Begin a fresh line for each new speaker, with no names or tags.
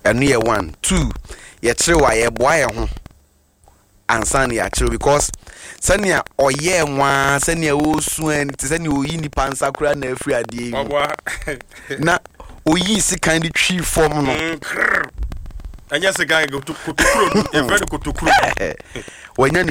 ɛno yɛ 1 2 yɛkyerɛ wa yɛboa yɛ ho ansa na yɛakyerɛ because sɛnea ɔyɛ nwa sɛnea ɔsu ɛn te sɛnea ɔyi nipa nsa kora na afiri adeɛ yi na ɔyi sika de twi fam no
ɛnyɛ sika kotokuro ɛfɛ no kotokuro
wanya